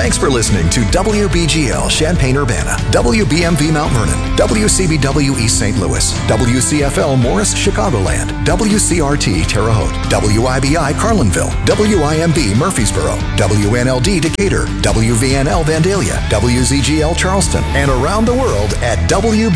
Thanks for listening to WBGL Champaign-Urbana, WBMV Mount Vernon, WCBW East St. Louis, WCFL Morris Chicagoland, WCRT Terre Haute, WIBI Carlinville, WIMB Murfreesboro, WNLD Decatur, WVNL Vandalia, WZGL Charleston, and around the world at WB